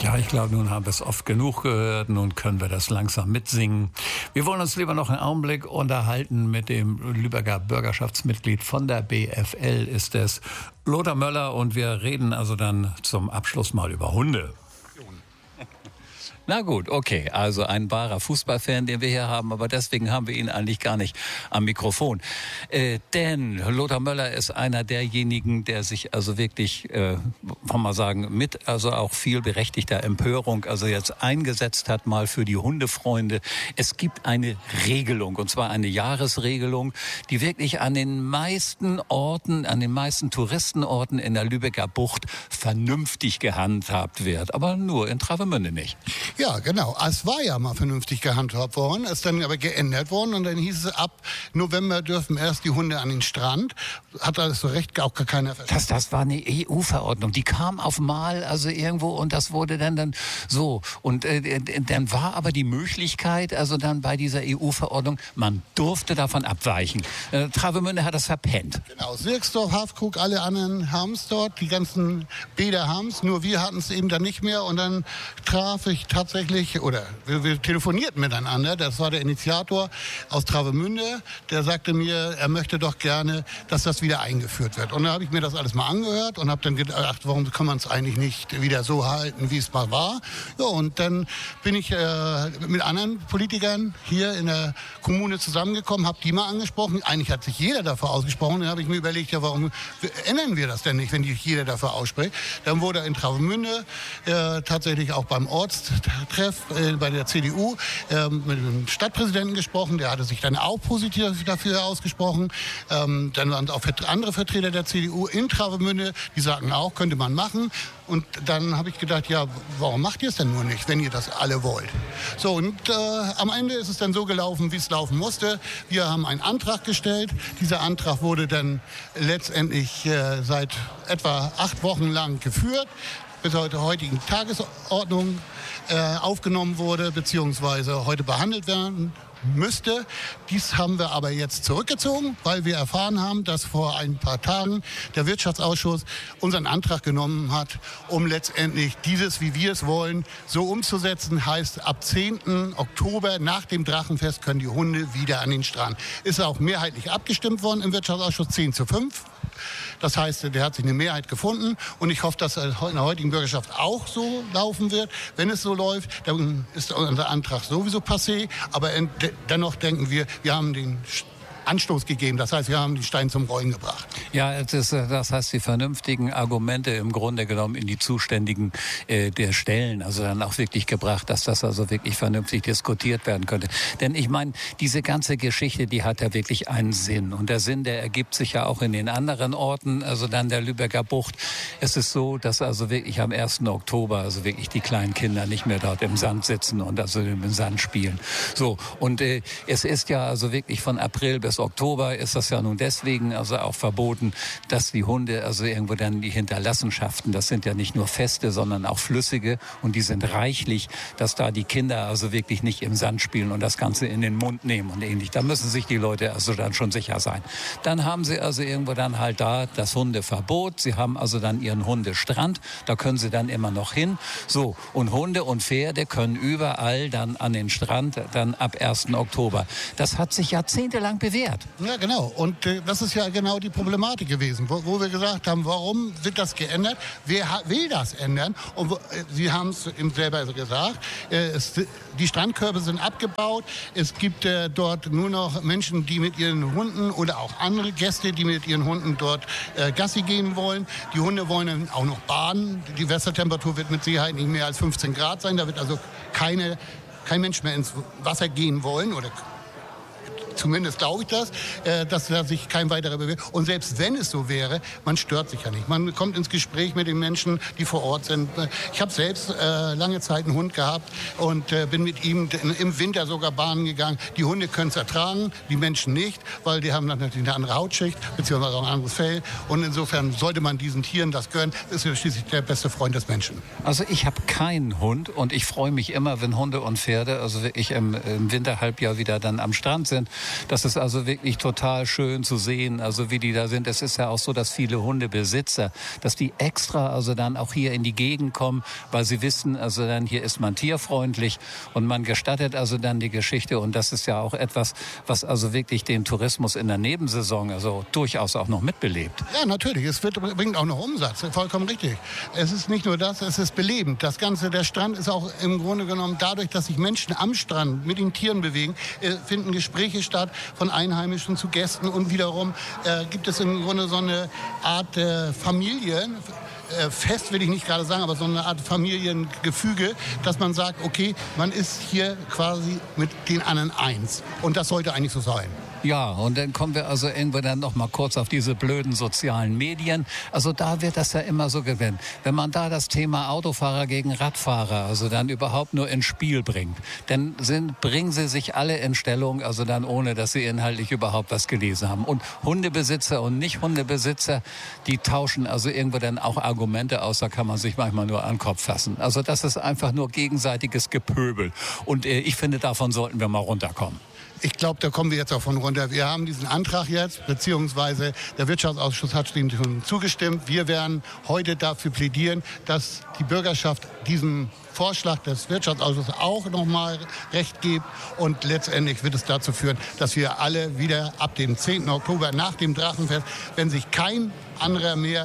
Ja, ich glaube, nun haben wir es oft genug gehört. Nun können wir das langsam mitsingen. Wir wollen uns lieber noch einen Augenblick unterhalten mit dem Lübecker Bürgerschaftsmitglied von der BFL, ist es Lothar Möller. Und wir reden also dann zum Abschluss mal über Hunde. Na gut, okay, also ein wahrer Fußballfan, den wir hier haben, aber deswegen haben wir ihn eigentlich gar nicht am Mikrofon. Denn Lothar Möller ist einer derjenigen, der sich also wirklich, wollen wir sagen, mit also auch viel berechtigter Empörung also jetzt eingesetzt hat mal für die Hundefreunde. Es gibt eine Regelung, und zwar eine Jahresregelung, die wirklich an den meisten Orten, an den meisten Touristenorten in der Lübecker Bucht vernünftig gehandhabt wird, aber nur in Travemünde nicht. Ja, genau. Es war ja mal vernünftig gehandhabt worden, ist dann aber geändert worden und dann hieß es, ab November dürfen erst die Hunde an den Strand. Hat alles so recht auch gar keiner verstanden. Das war eine EU-Verordnung, die kam auf Mal also irgendwo und das wurde dann so. Und dann war aber die Möglichkeit, also dann bei dieser EU-Verordnung, man durfte davon abweichen. Travemünde hat das verpennt. Genau, Sirksdorf, Hafkrug, alle anderen haben es dort, die ganzen Bäder haben es, nur wir hatten es eben dann nicht mehr und dann traf ich tatsächlich, oder wir telefonierten miteinander, das war der Initiator aus Travemünde, der sagte mir, er möchte doch gerne, dass das wieder eingeführt wird. Und dann habe ich mir das alles mal angehört und habe dann gedacht, warum kann man es eigentlich nicht wieder so halten, wie es mal war. Ja, und dann bin ich mit anderen Politikern hier in der Kommune zusammengekommen, habe die mal angesprochen. Eigentlich hat sich jeder dafür ausgesprochen. Dann habe ich mir überlegt, ja, warum ändern wir das denn nicht, wenn sich jeder dafür ausspricht. Dann wurde in Travemünde tatsächlich auch beim Ortstreff bei der CDU mit dem Stadtpräsidenten gesprochen. Der hatte sich dann auch positiv dafür ausgesprochen. Dann waren es auch andere Vertreter der CDU in Travemünde, die sagten auch, könnte man machen. Und dann habe ich gedacht, ja, warum macht ihr es denn nur nicht, wenn ihr das alle wollt? So, und am Ende ist es dann so gelaufen, wie es laufen musste. Wir haben einen Antrag gestellt. Dieser Antrag wurde dann letztendlich seit etwa 8 Wochen lang geführt, bis heute heutigen Tagesordnung aufgenommen wurde, beziehungsweise heute behandelt werden müsste. Dies haben wir aber jetzt zurückgezogen, weil wir erfahren haben, dass vor ein paar Tagen der Wirtschaftsausschuss unseren Antrag genommen hat, um letztendlich dieses, wie wir es wollen, so umzusetzen. Heißt, ab 10. Oktober nach dem Drachenfest können die Hunde wieder an den Strand. Ist auch mehrheitlich abgestimmt worden im Wirtschaftsausschuss 10:5. Das heißt, der hat sich eine Mehrheit gefunden und ich hoffe, dass es in der heutigen Bürgerschaft auch so laufen wird. Wenn es so läuft, dann ist unser Antrag sowieso passé, aber dennoch denken wir, wir haben den Anstoß gegeben. Das heißt, wir haben die Steine zum Rollen gebracht. Ja, das heißt, die vernünftigen Argumente im Grunde genommen in die Zuständigen der Stellen, also dann auch wirklich gebracht, dass das also wirklich vernünftig diskutiert werden könnte. Denn ich meine, diese ganze Geschichte, die hat ja wirklich einen Sinn. Und der Sinn, der ergibt sich ja auch in den anderen Orten, also dann der Lübecker Bucht. Es ist so, dass also wirklich am 1. Oktober also wirklich die kleinen Kinder nicht mehr dort im Sand sitzen und also im Sand spielen. So, und es ist ja also wirklich von April bis Oktober ist das ja nun deswegen also auch verboten, dass die Hunde also irgendwo dann die Hinterlassenschaften, das sind ja nicht nur feste, sondern auch flüssige und die sind reichlich, dass da die Kinder also wirklich nicht im Sand spielen und das Ganze in den Mund nehmen und ähnlich. Da müssen sich die Leute also dann schon sicher sein. Dann haben sie also irgendwo dann halt da das Hundeverbot. Sie haben also dann ihren Hundestrand, da können sie dann immer noch hin. So, und Hunde und Pferde können überall dann an den Strand, dann ab 1. Oktober. Das hat sich jahrzehntelang bewährt. Ja, genau. Und das ist ja genau die Problematik gewesen, wo wir gesagt haben, warum wird das geändert? Wer will das ändern? Und Sie haben es eben selber gesagt, die Strandkörbe sind abgebaut. Es gibt dort nur noch Menschen, die mit ihren Hunden oder auch andere Gäste, die mit ihren Hunden dort Gassi gehen wollen. Die Hunde wollen dann auch noch baden. Die Wassertemperatur wird mit Sicherheit nicht mehr als 15 Grad sein. Da wird also kein Mensch mehr ins Wasser gehen wollen oder zumindest glaube ich das, dass da sich kein weiterer bewegt. Und selbst wenn es so wäre, man stört sich ja nicht. Man kommt ins Gespräch mit den Menschen, die vor Ort sind. Ich habe selbst lange Zeit einen Hund gehabt und bin mit ihm im Winter sogar Bahnen gegangen. Die Hunde können es ertragen, die Menschen nicht, weil die haben dann natürlich eine andere Hautschicht, beziehungsweise auch ein anderes Fell. Und insofern sollte man diesen Tieren das gönnen. Das ist ja schließlich der beste Freund des Menschen. Also ich habe keinen Hund und ich freue mich immer, wenn Hunde und Pferde also wirklich im Winterhalbjahr wieder dann am Strand sind. Das ist also wirklich total schön zu sehen, also wie die da sind. Es ist ja auch so, dass viele Hundebesitzer, dass die extra also dann auch hier in die Gegend kommen, weil sie wissen, also dann hier ist man tierfreundlich und man gestattet also dann die Geschichte. Und das ist ja auch etwas, was also wirklich den Tourismus in der Nebensaison also durchaus auch noch mitbelebt. Ja, natürlich. Es bringt auch noch Umsatz. Vollkommen richtig. Es ist nicht nur das, es ist belebend. Das Ganze, der Strand ist auch im Grunde genommen dadurch, dass sich Menschen am Strand mit den Tieren bewegen, finden Gespräche statt von Einheimischen zu Gästen und wiederum gibt es im Grunde so eine Art Familie. Fest will ich nicht gerade sagen, aber so eine Art Familiengefüge, dass man sagt, okay, man ist hier quasi mit den anderen eins. Und das sollte eigentlich so sein. Ja, und dann kommen wir also irgendwo dann noch mal kurz auf diese blöden sozialen Medien. Also da wird das ja immer so gewinnen. Wenn man da das Thema Autofahrer gegen Radfahrer also dann überhaupt nur ins Spiel bringt, dann bringen sie sich alle in Stellung, also dann ohne, dass sie inhaltlich überhaupt was gelesen haben. Und Hundebesitzer und Nicht-Hundebesitzer, die tauschen also irgendwo dann auch Argumente aus, da kann man sich manchmal nur an den Kopf fassen. Also das ist einfach nur gegenseitiges Gepöbel. Und ich finde, davon sollten wir mal runterkommen. Ich glaube, da kommen wir jetzt auch von runter. Wir haben diesen Antrag jetzt, beziehungsweise der Wirtschaftsausschuss hat dem schon zugestimmt. Wir werden heute dafür plädieren, dass die Bürgerschaft diesem Vorschlag des Wirtschaftsausschusses auch nochmal Recht gibt. Und letztendlich wird es dazu führen, dass wir alle wieder ab dem 10. Oktober nach dem Drachenfest, wenn sich kein anderer mehr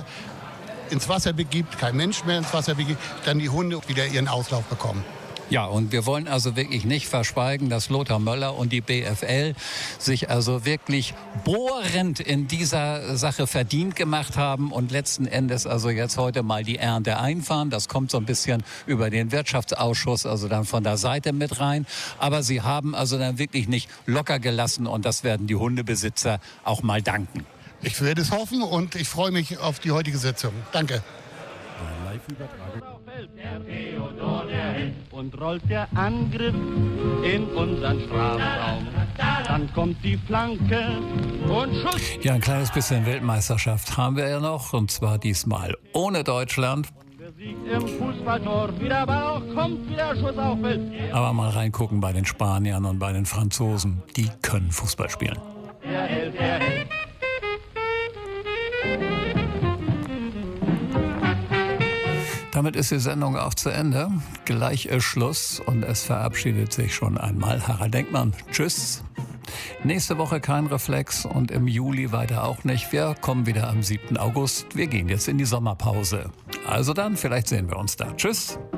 ins Wasser begibt, kein Mensch mehr ins Wasser begibt, dann die Hunde wieder ihren Auslauf bekommen. Ja, und wir wollen also wirklich nicht verschweigen, dass Lothar Möller und die BFL sich also wirklich bohrend in dieser Sache verdient gemacht haben und letzten Endes also jetzt heute mal die Ernte einfahren. Das kommt so ein bisschen über den Wirtschaftsausschuss, also dann von der Seite mit rein. Aber sie haben also dann wirklich nicht locker gelassen und das werden die Hundebesitzer auch mal danken. Ich werde es hoffen und ich freue mich auf die heutige Sitzung. Danke. Und rollt der Angriff in unseren Strafraum, dann kommt die Flanke und Schuss. Ja, ein kleines bisschen Weltmeisterschaft haben wir ja noch, und zwar diesmal ohne Deutschland. Im Fußballtor, wieder Ball, kommt wieder Schuss auf Feld. Aber mal reingucken bei den Spaniern und bei den Franzosen, die können Fußball spielen. Er hält. Damit ist die Sendung auch zu Ende. Gleich ist Schluss und es verabschiedet sich schon einmal Harald Denkmann. Tschüss. Nächste Woche kein Reflex und im Juli weiter auch nicht. Wir kommen wieder am 7. August. Wir gehen jetzt in die Sommerpause. Also dann, vielleicht sehen wir uns da. Tschüss.